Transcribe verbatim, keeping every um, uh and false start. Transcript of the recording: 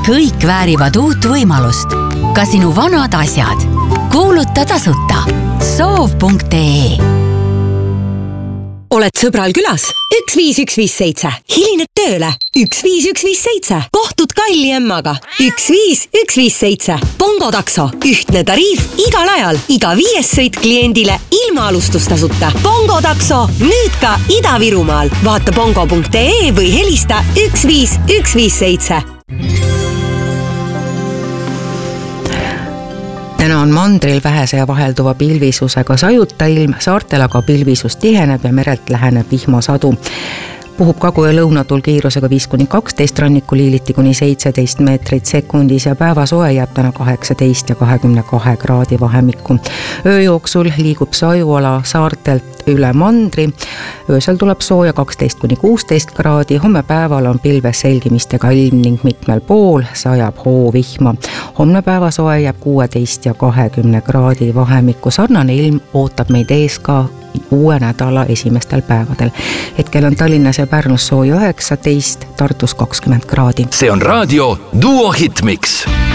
kõik väärivad uut võimalust. Ka sinu vanad asjad. Kuuluta tasuta. soov punkt ee. Oled sõbral külas? üks viis üks viis seitse. Hilined tööle? üks viis üks viis seitse. Kohtud kalli emmaga? üks viis üks viis seitse. Pongotakso. Ühtne tariif igal ajal. Iga viies sõit kliendile ilma alustustasuta. Pongotakso. Nüüd ka Ida-Virumaal. Vaata pongo punkt ee või helista üks viis üks viis seitse. Täna on mandril vähese ja vahelduva pilvisusega sajuta ilm, saartel aga pilvisus tiheneb ja merelt läheneb vihmasadu. Puhub kagu- ja lõunatul kiirusega viis kuni kaksteist, rannikuliiliti kuni seitseteist meetrit sekundis ja päevasoe jääb täna kaheksateist ja kahekümne kahe kraadi vahemikku. Öö jooksul liigub sajuala saartelt üle mandri. Öösel tuleb sooja kaksteist kuni kuusteist kraadi. Homme päeval on pilves selgimistega ilm ning mitmel pool sajab hoovihma. Homne päevasoe jääb kuueteist ja kahekümne kraadi vahemikku. Sarnane ilm ootab meid ees ka uue nädala esimestel päevadel. Hetkel on Tallinnas ja Pärnus sooja üheksateist, Tartus kakskümmend kraadi. See on raadio Duo Hitmix.